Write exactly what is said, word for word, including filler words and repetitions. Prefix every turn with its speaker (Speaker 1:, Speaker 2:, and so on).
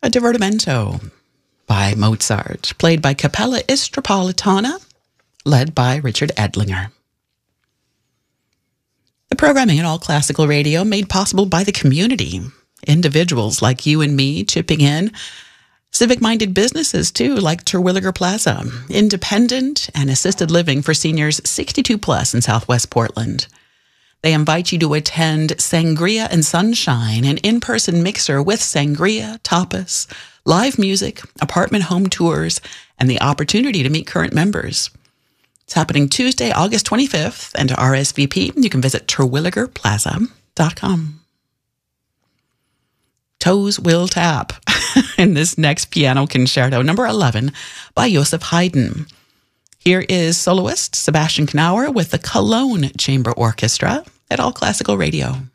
Speaker 1: a divertimento by Mozart, played by Capella Istropolitana, led by Richard Edlinger. The programming at All Classical Radio made possible by the community, individuals like you and me chipping in, civic-minded businesses too, like Terwilliger Plaza, independent and assisted living for seniors sixty-two plus in Southwest Portland. They invite you to attend Sangria and Sunshine, an in-person mixer with sangria, tapas, live music, apartment home tours, and the opportunity to meet current members. It's happening Tuesday, August twenty-fifth, and to R S V P, you can visit terwilliger plaza dot com. Toes will tap in this next piano concerto, number eleven, by Joseph Haydn. Here is soloist Sebastian Knauer with the Cologne Chamber Orchestra at All Classical Radio.